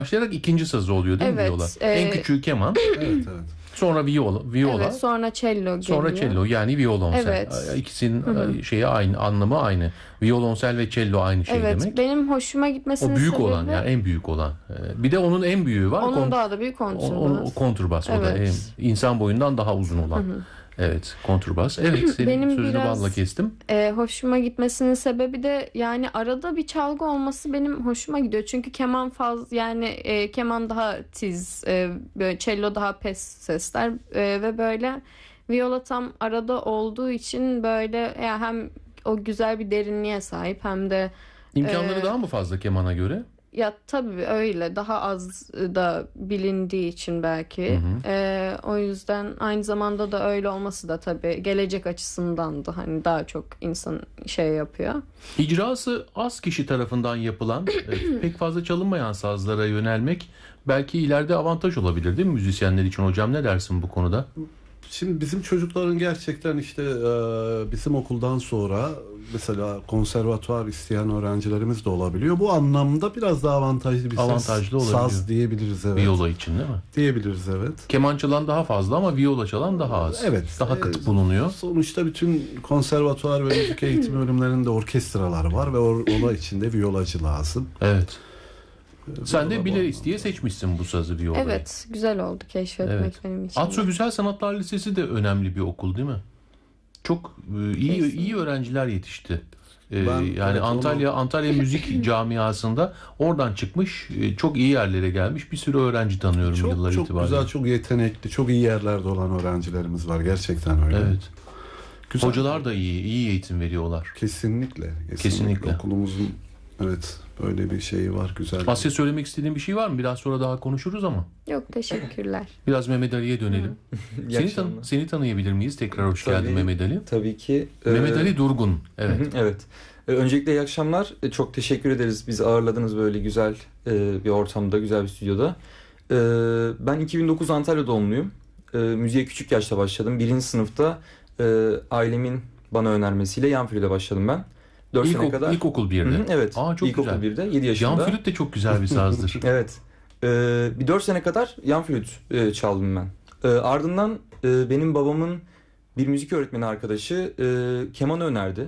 başlayarak ikinci sazı oluyor değil mi Evet, viola? En küçüğü keman. Evet. Sonra viola. Evet, sonra cello geliyor. Sonra cello, yani violonsel. Evet. İkisinin şeyi aynı, anlamı aynı. Violonsel ve cello aynı şey Evet, demek. benim hoşuma gitmesinin O büyük sebebi... olan, yani en büyük olan. Bir de onun en büyüğü var. Onun daha da büyük kontrbas. Kontrbas. O da Evet. insan boyundan daha uzun olan. Evet, kontrbas. Evet, senin Benim sözünü biraz balla kestim. Hoşuma gitmesinin sebebi de yani arada bir çalgı olması benim hoşuma gidiyor. Çünkü keman keman daha tiz, böyle cello daha pes sesler ve böyle viola tam arada olduğu için böyle hem o güzel bir derinliğe sahip hem de İmkanları daha mı fazla kemana göre? ya tabii öyle, daha az da bilindiği için belki. O yüzden aynı zamanda da öyle olması da tabii gelecek açısından da hani daha çok insan şey yapıyor. İcrası az kişi tarafından yapılan, pek fazla çalınmayan sazlara yönelmek belki ileride avantaj olabilir değil mi müzisyenler için? Hocam ne dersin bu konuda? Şimdi bizim çocukların gerçekten işte bizim okuldan sonra mesela konservatuvar isteyen öğrencilerimiz de olabiliyor. Bu anlamda biraz daha avantajlı bir saz diyebiliriz, evet. Viola için değil mi? Diyebiliriz, evet. Keman çalan daha fazla ama viola çalan daha az. Evet. Daha kıt bulunuyor. Sonuçta bütün konservatuvar ve müzik eğitimi bölümlerinde orkestralar var ve ona içinde violacı lazım. Evet. Sen de bile isteye seçmişsin bu sazı, violayı. Evet, güzel oldu keşfetmek benim için. Atso Güzel Sanatlar Lisesi de önemli bir okul değil mi? Çok iyi öğrenciler yetişti. Yani Antalya müzik camiasında oradan çıkmış, çok iyi yerlere gelmiş bir sürü öğrenci tanıyorum yıllar itibariyle. Çok güzel, çok yetenekli, çok iyi yerlerde olan öğrencilerimiz var. Gerçekten öyle. Evet. Güzel. Hocalar da iyi eğitim veriyorlar. Kesinlikle. Okulumuzun böyle bir şeyi var, güzel. Asya, söylemek istediğin bir şey var mı? Biraz sonra daha konuşuruz ama. Yok, teşekkürler. Biraz Mehmet Ali'ye dönelim. Seni tanıyabilir miyiz? Tekrar hoş geldin Mehmet Ali. Tabii ki. Mehmet Ali Durgun. Evet. Evet. Öncelikle iyi akşamlar. Çok teşekkür ederiz. Bizi ağırladınız böyle güzel bir ortamda, güzel bir stüdyoda. Ben 2009 Antalya doğumluyum. Müziğe küçük yaşta başladım. 1. sınıfta ailemin bana önermesiyle yan flüte başladım ben. 4 sene kadar. İlkokul 1'de. Evet. Çok İlkokul güzel. 1'de 7 yaşında. Yan flüt de çok güzel bir sazdır. Evet. Bir 4 sene kadar yan flüt çaldım ben. Ardından benim babamın bir müzik öğretmeni arkadaşı kemanı önerdi.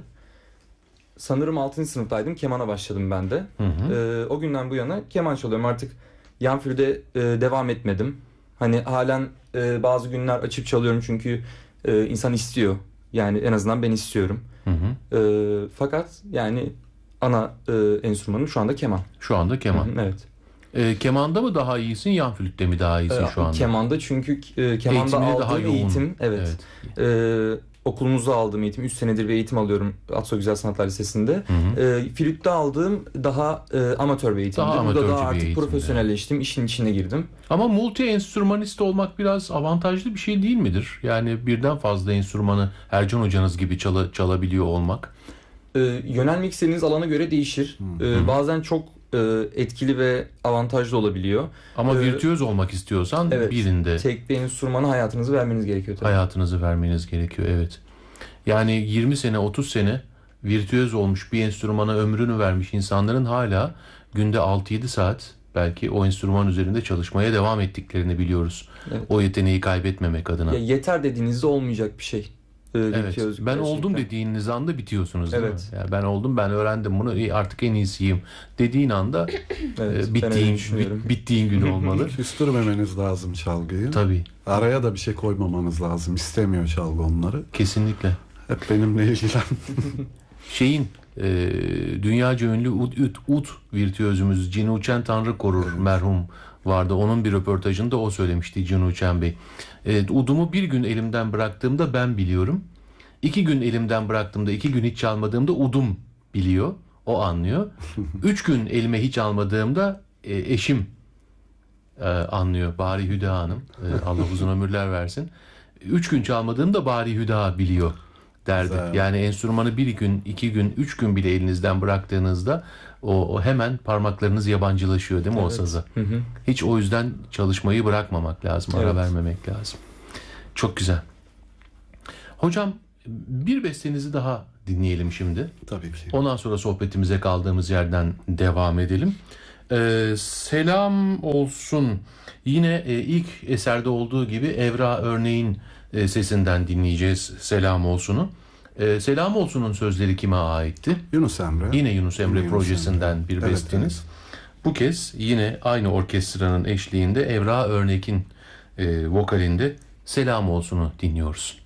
Sanırım 6. sınıftaydım. Kemana başladım ben de. O günden bu yana keman çalıyorum. Artık yan flüte devam etmedim. Hani halen bazı günler açıp çalıyorum çünkü insan istiyor. Yani en azından ben istiyorum. Fakat yani ana enstrümanım şu anda keman. Şu anda keman. Evet. Kemanda mı daha iyisin, yan flütte mi daha iyisin şu anda? Kemanda, çünkü kemanda aldığım eğitim, okulumuzda aldığım eğitim, 3 senedir bir eğitim alıyorum Atso Güzel Sanatlar Lisesi'nde. Flütte aldığım daha amatör bir eğitimdi. Burada daha artık profesyonelleştim, işin içine girdim. Ama multi enstrümanist olmak biraz avantajlı bir şey değil midir? Yani birden fazla enstrümanı Ercan hocanız gibi çalabiliyor olmak. Yönelmek istediğiniz alana göre değişir. Bazen çok etkili ve avantajlı olabiliyor. Ama virtüöz olmak istiyorsan birinde. Tek bir enstrümana hayatınızı vermeniz gerekiyor tabii. Hayatınızı vermeniz gerekiyor, evet. Yani 20 sene, 30 sene virtüöz olmuş bir enstrümana ömrünü vermiş insanların hala günde 6-7 saat belki o enstrüman üzerinde çalışmaya devam ettiklerini biliyoruz. Evet. O yeteneği kaybetmemek adına. Yeter dediğinizde olmayacak bir şey. Evet. Ben oldum dediğiniz anda bitiyorsunuz değil mi? Yani ben oldum, ben öğrendim bunu, artık en iyisiyim dediğin anda bittiğin gün olmalı. Küstürmemeniz lazım çalgıyı. Tabii. Araya da bir şey koymamanız lazım. İstemiyor çalgı onları. Kesinlikle. Hep benimle ilgilen. Dünyaca ünlü ud virtüözümüz Cinu Chen Tanrı korur merhum vardı. Onun bir röportajında o söylemişti, Cinu Chen Bey. Udumu bir gün elimden bıraktığımda ben biliyorum. 2 gün elimden bıraktığımda, 2 gün hiç çalmadığımda udum biliyor. O anlıyor. 3 gün elime hiç almadığımda eşim anlıyor. Bari Hüda Hanım. Allah uzun ömürler versin. 3 gün çalmadığımda Bari Hüda biliyor derdi. Güzel. Yani enstrümanı 1 gün, 2 gün, 3 gün bile elinizden bıraktığınızda o hemen parmaklarınız yabancılaşıyor değil mi o saza? Hiç o yüzden çalışmayı bırakmamak lazım, ara vermemek lazım. Çok güzel. Hocam, bir bestenizi daha dinleyelim şimdi. Tabii ki. Ondan sonra sohbetimize kaldığımız yerden devam edelim. Selam olsun. Yine ilk eserde olduğu gibi Evra Örneğin sesinden dinleyeceğiz Selam Olsun'u. Selam Olsun'un sözleri kime aitti? Yunus Emre. Yine Yunus Emre Yunus projesinden Emre. bir Evet, besteniz. evet. Bu kez yine aynı orkestranın eşliğinde Evra Örnek'in vokalinde Selam Olsun'u dinliyoruz.